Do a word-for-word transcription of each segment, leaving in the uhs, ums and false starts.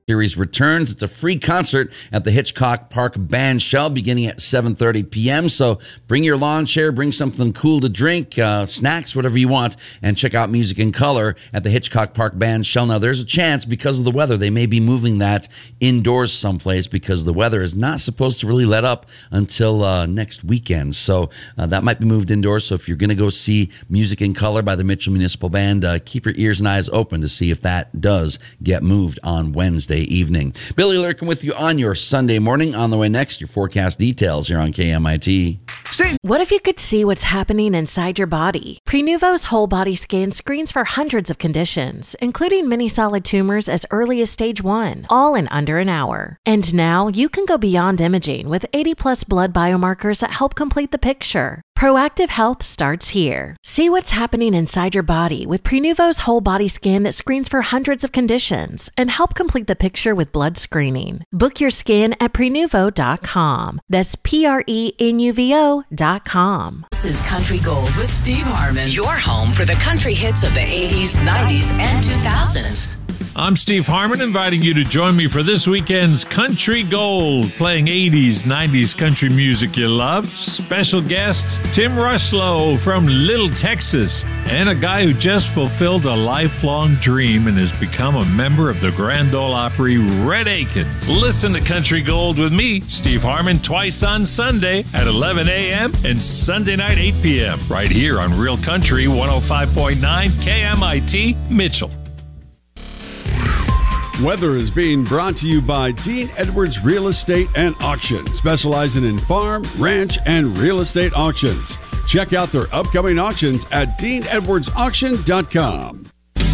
Series returns. It's a free concert at the Hitchcock Park Bandshell beginning at seven thirty p.m. So bring your lawn chair, bring something cool to drink, uh, snacks, whatever you want, and check out Music in Color at the Hitchcock Park Bandshell. Now, there's a chance because of the weather, they may be moving that indoors someplace because the weather is not supposed to really let up until uh, next weekend. So uh, that might be moved indoors. So if you're going to go see Music in Color by the Mitchell Municipal Band, uh, keep your ears and eyes open to see if that does get moved on Wednesday evening. Billy Lurkin with you on your Sunday morning. On the way next, your forecast details here on K M I T. See. What if you could see what's happening inside your body? Prenuvo's whole body scan screens for hundreds of conditions, including many solid tumors as early as stage one, all in under an hour. And now you can go beyond imaging with eighty plus blood biomarkers that help complete the picture. Proactive health starts here. See what's happening inside your body with Prenuvo's whole body scan that screens for hundreds of conditions and help complete the picture with blood screening. Book your scan at prenuvo dot com. That's P R E N U V O dot com. This is Country Gold with Steve Harmon, your home for the country hits of the eighties, nineties, and two thousands. I'm Steve Harmon, inviting you to join me for this weekend's Country Gold, playing eighties, nineties country music you love. Special guests, Tim Rushlow from Little Texas, and a guy who just fulfilled a lifelong dream and has become a member of the Grand Ole Opry, Red Aiken. Listen to Country Gold with me, Steve Harmon, twice on Sunday at eleven a.m. and Sunday night eight p.m. right here on Real Country one oh five point nine K M I T Mitchell. Weather is being brought to you by Dean Edwards Real Estate and Auction, specializing in farm, ranch, and real estate auctions. Check out their upcoming auctions at dean edwards auction dot com.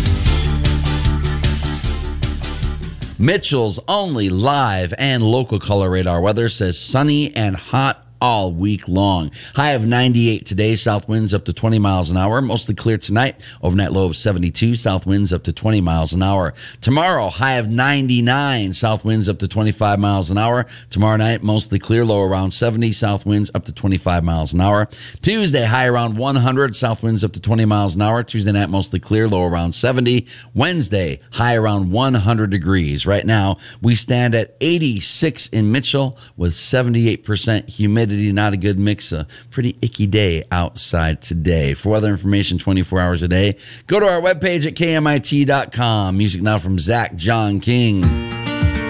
Mitchell's only live and local color radar weather says sunny and hot all week long. High of ninety-eight today, south winds up to twenty miles an hour. Mostly clear tonight, overnight low of seventy-two, south winds up to twenty miles an hour. Tomorrow, high of ninety-nine, south winds up to twenty-five miles an hour. Tomorrow night, mostly clear, low around seventy, south winds up to twenty-five miles an hour. Tuesday, high around one hundred, south winds up to twenty miles an hour. Tuesday night, mostly clear, low around seventy. Wednesday, high around one hundred degrees. Right now, we stand at eighty-six in Mitchell with seventy-eight percent humidity. Not a good mix. A pretty icky day outside today. For weather information twenty-four hours a day, go to our webpage at K M I T dot com. Music now from Zach John King.